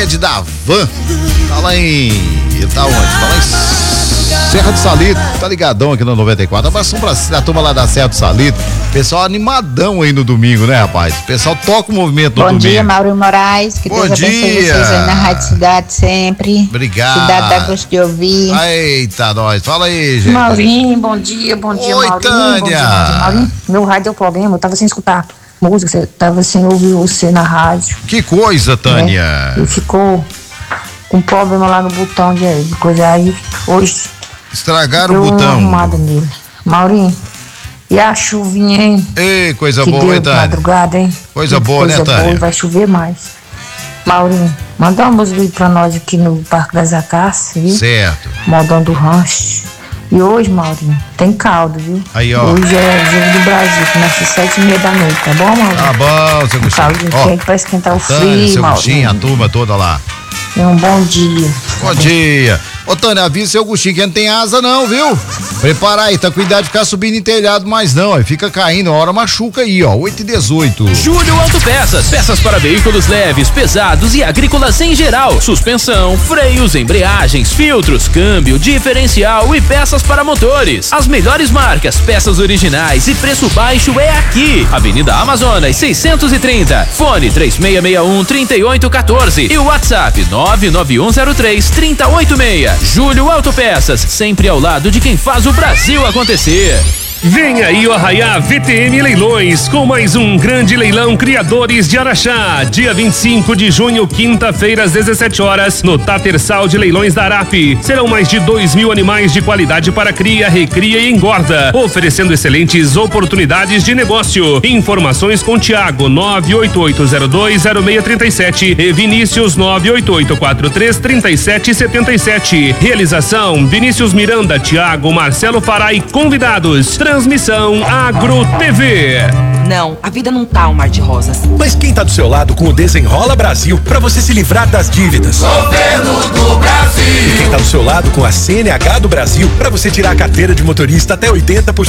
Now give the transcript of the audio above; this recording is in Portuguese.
sede da Van. Tá lá tá onde? Tá lá em Serra do Salito, tá ligadão aqui no 94. Abração pra a turma lá da Serra do Salito. Pessoal animadão aí no domingo, né, rapaz? O pessoal toca o movimento no domingo. Bom dia, Mauro Moraes. Que Deus abençoe vocês aí na Rádio Cidade sempre. Obrigado. Cidade dá gosto de ouvir. Eita, nós. Fala aí, gente. Maurinho, bom dia, Oi, Maurinho. Tânia. Bom dia, Maurinho, meu rádio deu problema, eu tava sem escutar música, eu tava sem ouvir você na rádio. Que coisa, Tânia. E ficou com problema lá no botão de coisa aí. Hoje estragaram o botão. Arrumado nele. Maurinho, e a chuvinha, hein? Ei, coisa que boa, hein, Tânia? Madrugada, hein? Coisa boa, né, Tânia? Boa, vai chover mais. Maurinho, manda uma música pra nós aqui no Parque das Acácias, viu? Certo. Modão do Rancho. E hoje, Maurinho, tem caldo, viu? Aí, ó. Hoje é jogo do Brasil, começa às 7h30 da noite, tá bom, Maurinho? Tá bom, seu Gustinho. Caldinho quente pra esquentar o frio, seu Maurinho. Gustinho, a turma toda lá. Um bom dia. Bom dia. Ô, Tânia, avisa seu Gustinho que não tem asa não, viu? Prepara aí, tá cuidado de ficar subindo em telhado mais não, aí fica caindo, a hora machuca aí, ó, 8h18. Júlio Autopeças, peças para veículos leves, pesados e agrícolas em geral, suspensão, freios, embreagens, filtros, câmbio, diferencial e peças para motores. As melhores marcas, peças originais e preço baixo é aqui. Avenida Amazonas 630, fone 3661-3814 e o WhatsApp 99103-3086. Júlio Autopeças, sempre ao lado de quem faz o Brasil acontecer. Vem aí o Arraiá VTM Leilões com mais um grande leilão Criadores de Araxá, dia 25 de junho, quinta-feira às 17 horas, no Tatersal de Leilões da Arape. Serão mais de 2.000 animais de qualidade para cria, recria e engorda, oferecendo excelentes oportunidades de negócio. Informações com Tiago 988020637 e Vinícius 988433777. Realização Vinícius Miranda, Tiago, Marcelo Fará e convidados. Transmissão Agro TV. Não, a vida não tá um mar de rosas. Mas quem tá do seu lado com o Desenrola Brasil pra você se livrar das dívidas? Governo do Brasil. E quem tá do seu lado com a CNH do Brasil pra você tirar a carteira de motorista até 80%